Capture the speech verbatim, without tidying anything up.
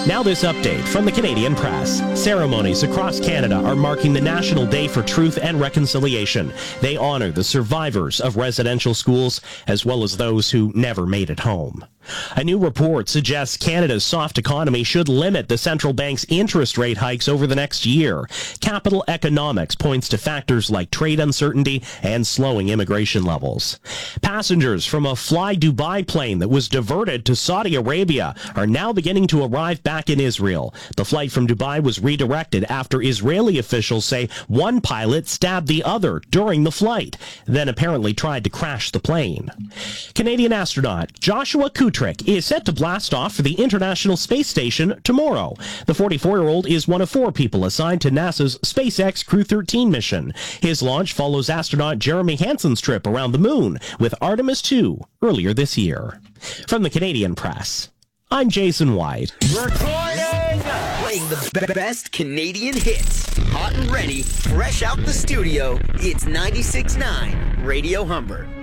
Now this update from the Canadian Press. Ceremonies across Canada are marking the National Day for Truth and Reconciliation. They honor the survivors of residential schools as well as those who never made it home. A new report suggests Canada's soft economy should limit the central bank's interest rate hikes over the next year. Capital Economics points to factors like trade uncertainty and slowing immigration levels. Passengers from a Fly Dubai plane that was diverted to Saudi Arabia are now beginning to arrive back in Israel. The flight from Dubai was redirected after Israeli officials say one pilot stabbed the other during the flight, then apparently tried to crash the plane. Canadian astronaut Joshua Kutrick is set to blast off for the International Space Station tomorrow. The forty-four-year-old is one of four people assigned to NASA's SpaceX Crew thirteen mission. His launch follows astronaut Jeremy Hansen's trip around the moon with Artemis two earlier this year. From the Canadian Press, I'm Jason White. Recording! Playing the be- best Canadian hits. Hot and ready, fresh out the studio. It's ninety-six point nine Radio Humber.